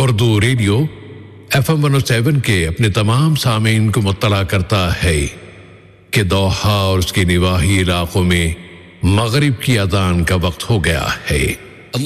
Urdu radio FM 107 के अपने तमाम सामीन को मुत्तला करता है कि दोहा और उसके निवाही इलाकों में मगरिब की अजान का वक्त हो गया है।